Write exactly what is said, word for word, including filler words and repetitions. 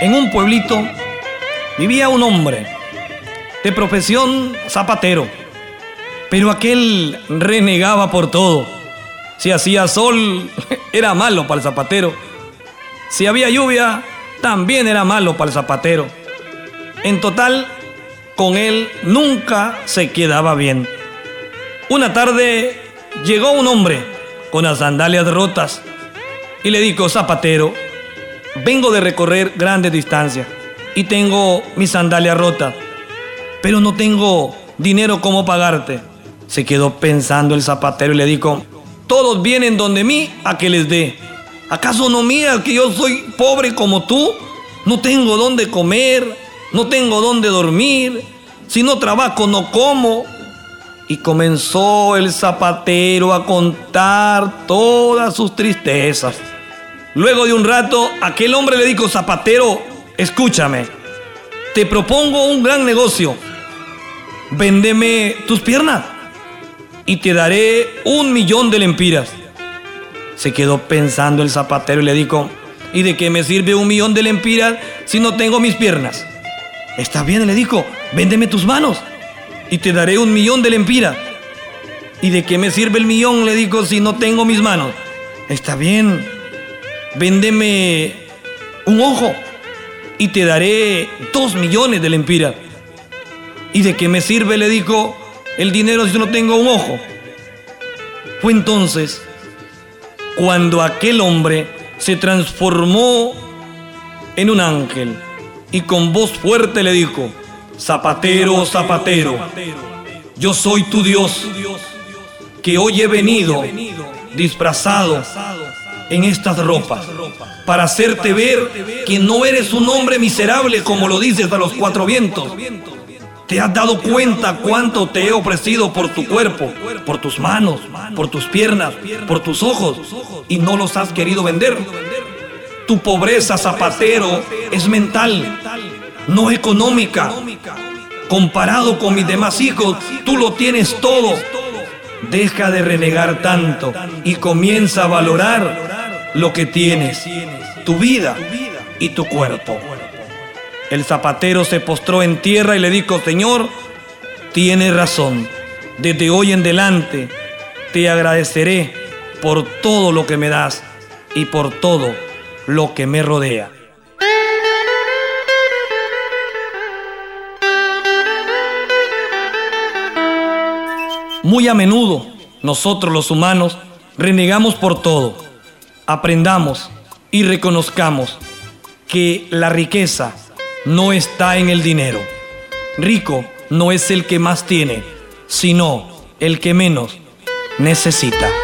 En un pueblito vivía un hombre de profesión zapatero, pero aquel renegaba por todo. Si hacía sol, era malo para el zapatero. Si había lluvia, también era malo para el zapatero. En total, con él nunca se quedaba bien. Una tarde llegó un hombre con las sandalias rotas y le dijo: zapatero, vengo de recorrer grandes distancias y tengo mis sandalias rotas, pero no tengo dinero como pagarte. Se quedó pensando el zapatero y le dijo: todos vienen donde mí a que les dé. ¿Acaso no miras que yo soy pobre como tú? No tengo dónde comer, no tengo dónde dormir, si no trabajo no como. Y comenzó el zapatero a contar todas sus tristezas. Luego de un rato, aquel hombre le dijo: zapatero, escúchame, te propongo un gran negocio. Véndeme tus piernas y te daré un millón de lempiras. Se quedó pensando el zapatero y le dijo: ¿y de qué me sirve un millón de lempiras si no tengo mis piernas? Está bien, le dijo, véndeme tus manos y te daré un millón de lempiras. ¿Y de qué me sirve el millón? Le dijo, si no tengo mis manos. Está bien, véndeme un ojo y te daré dos millones de lempiras. ¿Y de qué me sirve? Le dijo, el dinero si no tengo un ojo. Fue entonces cuando aquel hombre se transformó en un ángel y con voz fuerte le dijo: zapatero, zapatero, yo soy tu Dios, que hoy he venido disfrazado en estas ropas para hacerte ver que no eres un hombre miserable como lo dices a los cuatro vientos. ¿Te has dado cuenta cuánto te he ofrecido por tu cuerpo, por tus manos, por tus piernas, por tus ojos, y no los has querido vender? Tu pobreza, zapatero, es mental, no económica. Comparado con mis demás hijos, tú lo tienes todo. Deja de renegar tanto y comienza a valorar lo que tienes, tu vida y tu cuerpo. El zapatero se postró en tierra y le dijo: Señor, tienes razón. Desde hoy en adelante te agradeceré por todo lo que me das y por todo lo que me rodea. Muy a menudo nosotros los humanos renegamos por todo. Aprendamos y reconozcamos que la riqueza no está en el dinero. Rico no es el que más tiene, sino el que menos necesita.